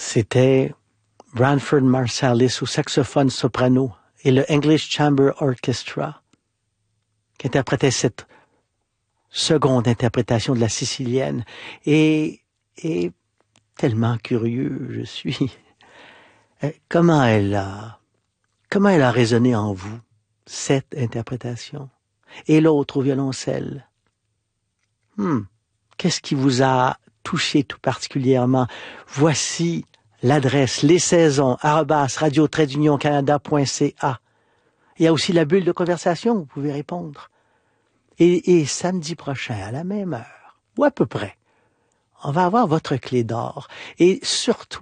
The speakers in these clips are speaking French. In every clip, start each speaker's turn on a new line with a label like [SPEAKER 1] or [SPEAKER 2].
[SPEAKER 1] C'était Branford Marsalis au saxophone soprano et le English Chamber Orchestra qui interprétait cette seconde interprétation de la sicilienne. Et tellement curieux je suis. Comment elle a résonné en vous, cette interprétation? Et l'autre au violoncelle. Qu'est-ce qui vous a touché tout particulièrement? Voici l'adresse lessaisons@radio-canada.ca. Il y a aussi la bulle de conversation, vous pouvez répondre. Et samedi prochain, à la même heure, ou à peu près, on va avoir votre clé d'or. Et surtout,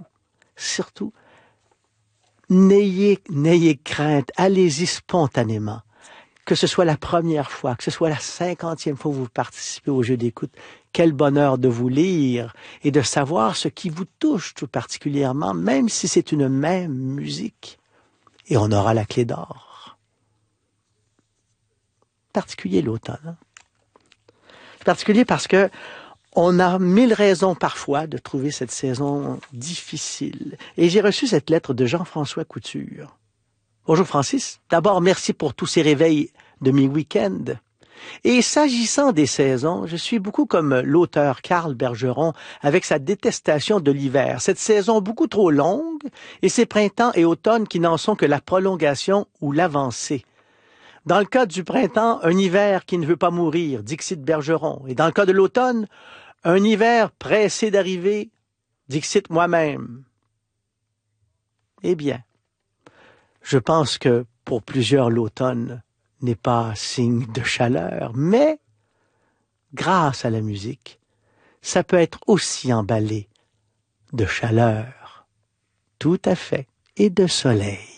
[SPEAKER 1] n'ayez crainte, allez-y spontanément. Que ce soit la première fois, que ce soit la 50e fois que vous participez au jeu d'écoute, quel bonheur de vous lire et de savoir ce qui vous touche tout particulièrement, même si c'est une même musique. Et on aura la clé d'or. Particulier l'automne. Hein? C'est particulier parce que on a 1000 raisons parfois de trouver cette saison difficile. Et j'ai reçu cette lettre de Jean-François Couture. Bonjour Francis. D'abord, merci pour tous ces réveils de mes week-ends. Et s'agissant des saisons, je suis beaucoup comme l'auteur Carl Bergeron avec sa détestation de l'hiver. Cette saison beaucoup trop longue et ces printemps et automnes qui n'en sont que la prolongation ou l'avancée. Dans le cas du printemps, un hiver qui ne veut pas mourir, dixit Bergeron. Et dans le cas de l'automne, un hiver pressé d'arriver, dixit moi-même. Eh bien, je pense que pour plusieurs, l'automne n'est pas signe de chaleur, mais grâce à la musique, ça peut être aussi emballé de chaleur. Tout à fait. Et de soleil.